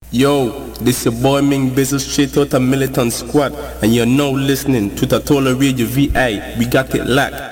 Yo, this your boy Ming Bizzle straight out a militant squad, and you're now listening to Tatola Radio VI. We got it locked.